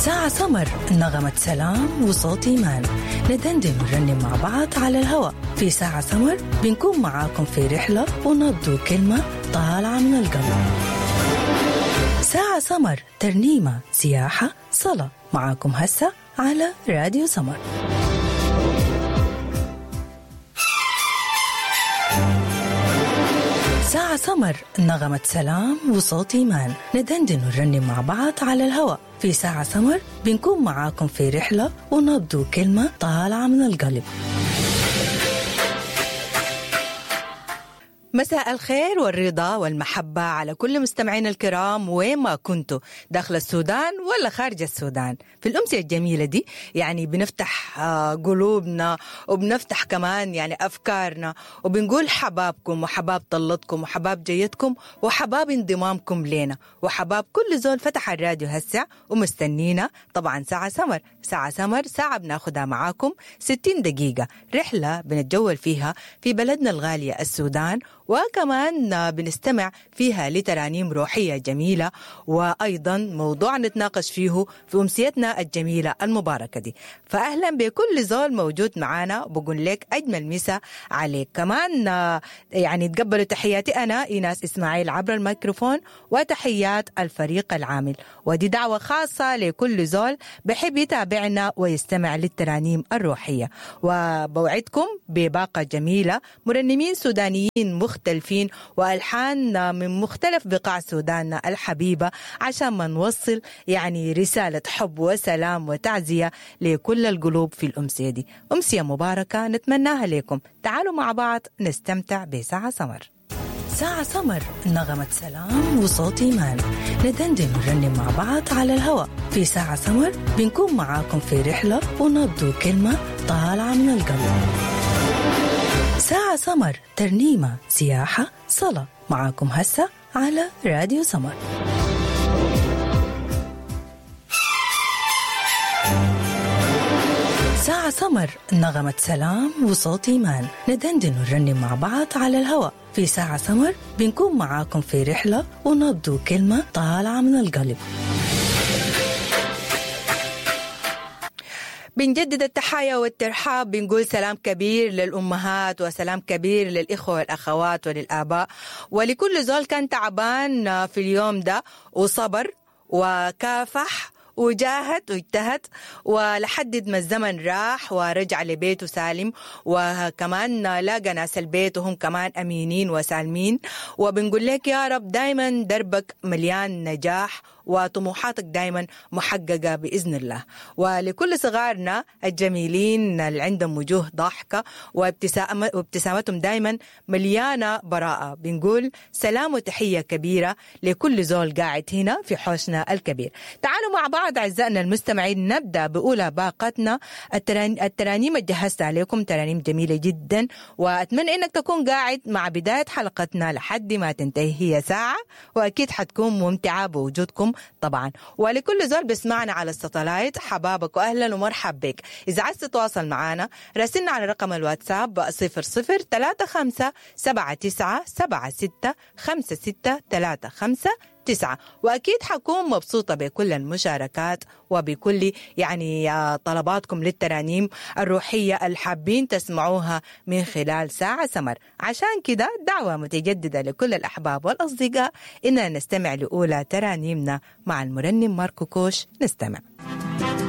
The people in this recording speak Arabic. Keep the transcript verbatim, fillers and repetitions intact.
ساعة سمر، نغمة سلام وصوت إيمان، ندندن ونرنم مع بعض على الهواء. في ساعة سمر بنكون معاكم في رحلة ونبدو كلمة طالعة من القلب. ساعة سمر، ترنيمة، سياحة، صلاة، معاكم هسه على راديو سمر. ساعة سمر، نغمة سلام وصوت إيمان، ندندن ونرنم مع بعض على الهواء. في ساعة سمر بنكون معاكم في رحلة ونبدو كلمة طالعة من القلب. مساء الخير والرضا والمحبة على كل مستمعين الكرام وين ما كنتوا، داخل السودان ولا خارج السودان. في الأمسية الجميلة دي يعني بنفتح قلوبنا وبنفتح كمان يعني أفكارنا وبنقول حبابكم وحباب طلتكم وحباب جيتكم وحباب انضمامكم لنا وحباب كل زول فتح الراديو هسه ومستنينا. طبعا ساعة سمر، ساعة سمر ساعة بناخدها معاكم ستين دقيقة، رحلة بنتجول فيها في بلدنا الغالية السودان، وكمان بنستمع فيها لترانيم روحية جميلة، وأيضا موضوع نتناقش فيه في أمسيتنا الجميلة المباركة دي. فأهلا بكل زول موجود معنا، بقول لك أجمل مسا عليك. كمان يعني تقبلوا تحياتي أنا إيناس إسماعيل عبر الميكروفون وتحيات الفريق العامل، ودي دعوة خاصة لكل زول بحب يتابعنا ويستمع للترانيم الروحية. وبوعدكم بباقة جميلة، مرنمين سودانيين مختلفين وألحان من مختلف بقاع سودان الحبيبة، عشان ما نوصل يعني رسالة حب وسلام وتعزية لكل القلوب في الأمسية دي. أمسية مباركة نتمناها لكم. تعالوا مع بعض نستمتع بساعة سمر. ساعة سمر، نغمة سلام وصوت إيمان، ندندن ونرنم مع بعض على الهواء. في ساعة سمر بنكون معاكم في رحلة ونبدو كلمة طالعة من القلب. ساعة سمر، ترنيمة، سياحة، صلاة، معاكم هسه على راديو سمر. ساعة سمر، نغمة سلام وصوت إيمان، ندندن ونرنم مع بعض على الهواء. في ساعة سمر بنكون معاكم في رحلة ونبدو كلمة طالعة من القلب. بنجدد التحايا والترحاب، بنقول سلام كبير للأمهات وسلام كبير للإخوة والأخوات وللآباء ولكل زول كان تعبان في اليوم ده وصبر وكافح وجاهد واجتهد ولحد ما الزمن راح ورجع لبيته سالم، وكمان لاقى ناس البيت وهم كمان أمينين وسالمين. وبنقول لك يا رب دايما دربك مليان نجاح وطموحاتك دايما محققة بإذن الله. ولكل صغارنا الجميلين اللي عندهم وجوه ضاحكة وابتسامة وابتسامتهم دايما مليانة براءة، بنقول سلام وتحية كبيرة لكل زول قاعد هنا في حوشنا الكبير. تعالوا مع بعض أعزائنا المستمعين نبدأ بأولى باقتنا. الترانيم جهزتها عليكم ترانيم جميلة جدا، وأتمنى أنك تكون قاعد مع بداية حلقتنا لحد ما تنتهي. هي ساعة وأكيد حتكون ممتعة بوجودكم طبعا. ولكل زول بسمعنا على الساتلايت حبابك وأهلا ومرحب بك. إذا عايز تتواصل معنا راسلنا على رقم الواتساب صفر صفر ثلاثة خمسة سبعة تسعة سبعة ستة خمسة ستة ثلاثة خمسة تسعة. وأكيد حكون مبسوطة بكل المشاركات وبكل يعني طلباتكم للترانيم الروحية الحابين تسمعوها من خلال ساعة سمر. عشان كده دعوة متجددة لكل الأحباب والأصدقاء إننا نستمع لأولى ترانيمنا مع المرنم ماركو كوش. نستمع.